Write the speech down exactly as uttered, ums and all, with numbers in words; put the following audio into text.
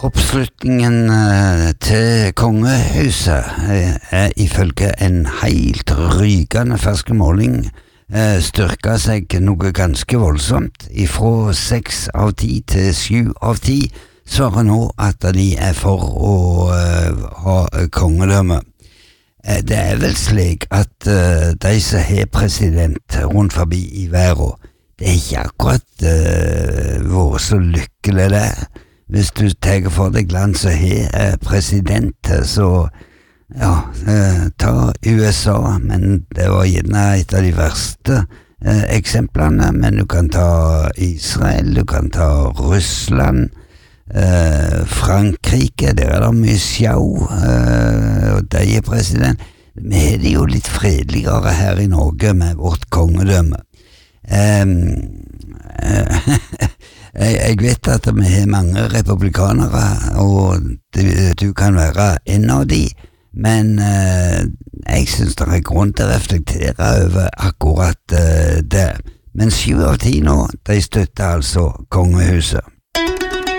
Oppslutningen eh, til kongehuset eh, er ifølge en helt rykende fersk måling eh, styrka seg noe ganske voldsomt. Ifra seks av ti til sju av ti svarer nå at de er for å eh, ha kongedømme. Eh, det er vel slik at eh, de som har president rundt forbi i verden, det er ikke akkurat eh, vært så lykkelig det. Hvis du tar for deg land som har eh, president, så ja, eh, ta U S A, men det var gjerne et av de verste eh, eksemplene, men du kan ta Israel, du kan ta Russland, eh, Frankrike, der er det mye sjau, eh, og de er president. Vi har det jo litt fredeligere her i Norge med vårt kongedømme. Um, jeg, jeg vet at vi har mange republikanere, og du, du kan være en av de, men uh, jeg synes det er grunn til å reflektere over akkurat uh, det. Men sju av ti nå, de støtter altså kongehuset.